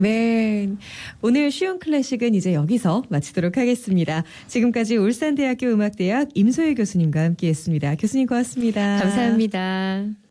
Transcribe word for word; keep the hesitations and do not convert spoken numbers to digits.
네. 오늘 쉬운 클래식은 이제 여기서 마치도록 하겠습니다. 지금까지 울산대학교 음악대학 임소희 교수님과 함께했습니다. 교수님 고맙습니다. 감사합니다.